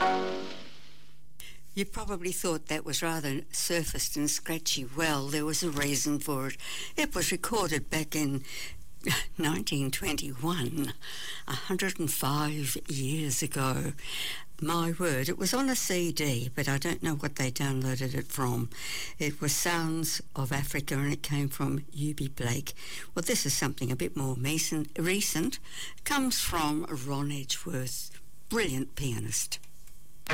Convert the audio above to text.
You probably thought that was rather surfaced and scratchy. Well, there was a reason for it. It was recorded back in 1921, 105 years ago. My word, it was on a CD, but I don't know what they downloaded it from. It was Sounds of Africa, and it came from Eubie Blake. Well, this is something a bit more recent. It comes from Ron Edgeworth, brilliant pianist.